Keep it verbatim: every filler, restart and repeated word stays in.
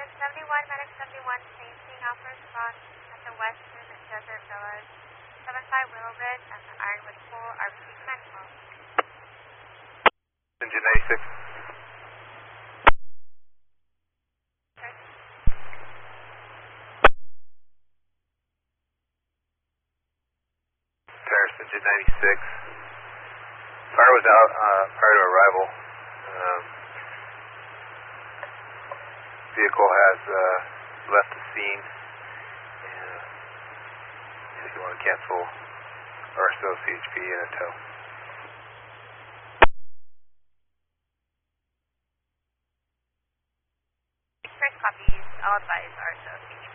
Medic seventy-one, Medic seventy-one, same thing, Alpha response at the Western Desert Villas, seven five Willow Ridge at the Ironwood Pool, R B C command call. Engine ninety-six. Okay. Paris, engine ninety-six. Fire was out uh, prior to arrival. Um, vehicle has uh, left the scene. And, uh, if you want to cancel R S O, C H P, and a tow. First copies, I'll advise R S O, C H P.